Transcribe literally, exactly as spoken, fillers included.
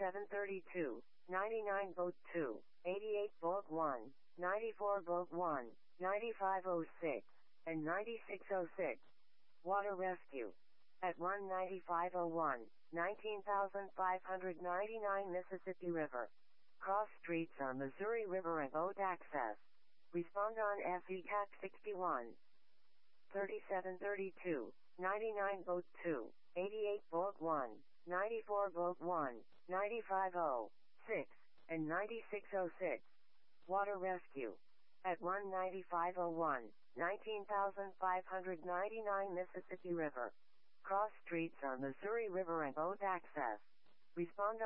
thirty-seven thirty-two, ninety-nine Boat two, eighty-eight Boat one, ninety-four Boat one, ninety-five oh six, and ninety-six oh six. Water rescue. At one ninety-five oh one, nineteen thousand five hundred ninety-nine Mississippi River. Cross streets on Missouri River and boat access. Respond on F E C A T sixty-one. thirty-seven thirty-two, ninety-nine Boat two, eighty-eight Boat one, ninety-four Boat one, ninety-five oh six, and ninety-six oh six. Water rescue. At one ninety-five oh one, nineteen thousand five hundred ninety-nine Mississippi River. Cross streets on Missouri River and boat access. Respond